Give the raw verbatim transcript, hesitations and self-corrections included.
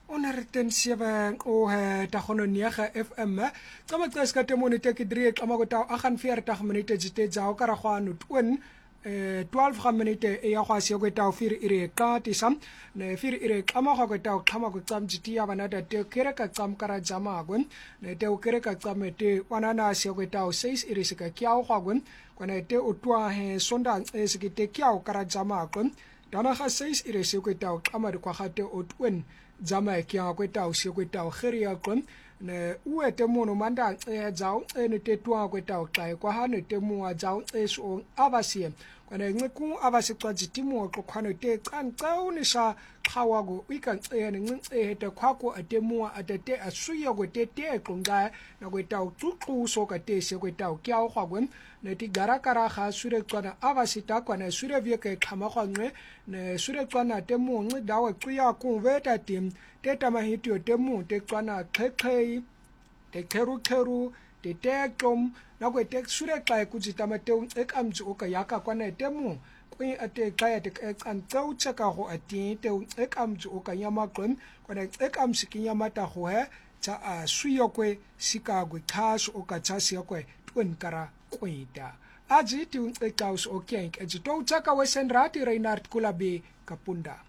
onder ten sewe o tagono nege F M tsama tseska temone teke drie tsama go ta vyagenveertig minute jite tsa o kara go ano twin eh twaalf ga minute e ya go se go ta vier ire ka tisam ne vier ire tsama go ta khama go tsam jiti ya bana ta te kere ka tsam kara jama go ne te o kere ka tsam te wanana se go ta seis ire se ka kya go go kwana te o twa he sonda e se ke te kya o kara jama go dana ga seis ire se go ta khama di kwa ga te o twin jama ke ya kweta o se kweta o geria kon ne uete mono manda e jao e ne te tua kweta o kai kwa ha ne te mo a jao e so abasie kwana ngiku abase kwa jitimo o khwana te kantsao ne sha khawa go ikan e ne ngi e hete khwako ate mo atete asuya go te te konga na kweta o tsuku so ka te se kweta o kya o khagwen ne ti gara kara ga sure kwana abase ta kwana sure vie ke khama khwanwe ne sure kwana te mo ngi dawe kuya ku veta tim te tamahitio te mo te kwana khekhe te kheru kheru te tekom na go te sure ka ku jitama te e kamtsi o ka yaka kwana te mo kwi ate kaya te kantsau tsaka go ati te e kamtsi o ka nyama kon kwana e kamsi kinyama ta go he tsa a suyo kwe sikagwe khaso o ka tsasi kwe twin kara kwita aji ti e kaus o kenk e jito tsaka wesenrati Reinhard Kulabe Kapunda.